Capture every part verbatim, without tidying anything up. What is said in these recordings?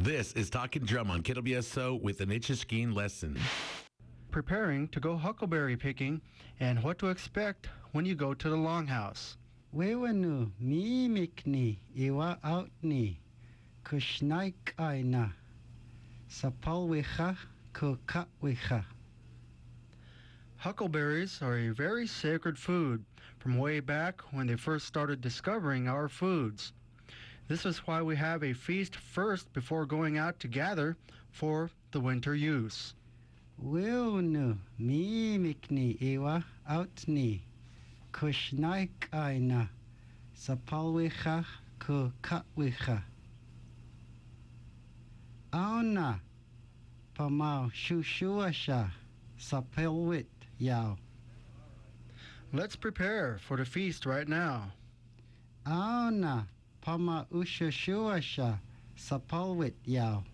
This is Talking Drum on K W S O with an Ichiskeen lesson. Preparing to go huckleberry picking and what to expect when you go to the longhouse. Wewanu mi mikni iwa outni kushnaik aina sapalwicha kukatwicha. Huckleberries are a very sacred food from way back when they first started discovering our foods. This is why we have a feast first before going out to gather for the winter use. Wewanu mi mikni iwa outni kushnaik aina sapalwicha kukatwicha. Auna pamau shushuasha sapelwit yao. Let's prepare for the feast right now. Auna pama ushushuasha sapalwit yao.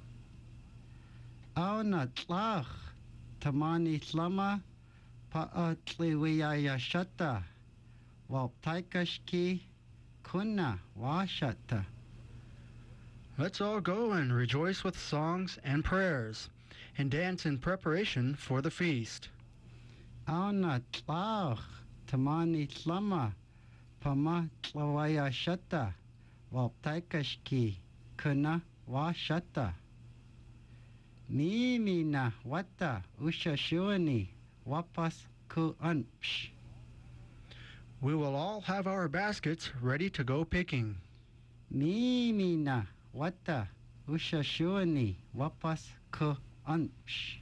Auna tlach tamani tlama paatliwiyayashata waltaikashki kuna washata. Let's all go and rejoice with songs and prayers and dance in preparation for the feast. Auna tlach tamani tlama pama tlawayashata waltaikashki kuna washata. Mimina wata ushashuani wapas ku anpsh. We will all have our baskets ready to go picking. Mimina wata ushashuani wapas ku anpsh.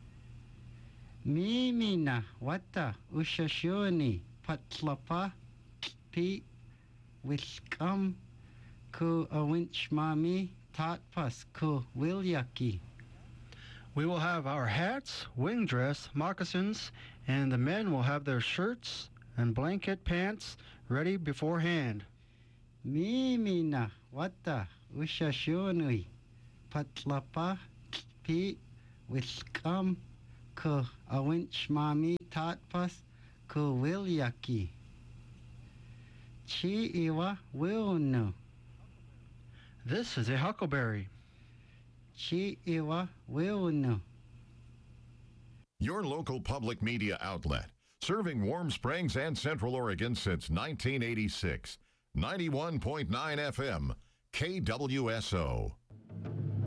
Mimina wata ushashuani patlapa pi wiskam ku awinch mami tatpas ku wilyaki. We will have our hats, wing dress, moccasins, and the men will have their shirts and blanket pants ready beforehand. Mimina wata ushashunui patlapa pi wiskam ku awinch mami tatpas ku wilyaki. Chi iwa wilnu. This is a huckleberry. Chi iwa wilnu. Your local public media outlet, serving Warm Springs and Central Oregon since nineteen eighty-six. ninety-one point nine F M, K W S O.